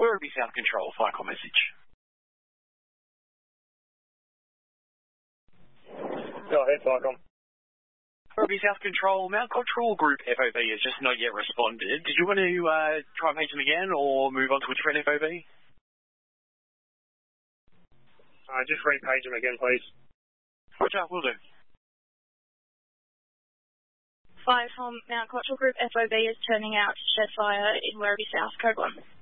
Werribee South Control, fire call message. Go ahead, Cyclone. Werribee South Control, Mount Cottrell Group FOB has just not yet responded. Did you want to try and page them again or move on to a different FOB? Just repage them again, please. Roger, will do. Fire from Mount Cottrell Group FOB is turning out shed fire in Werribee South, code 1.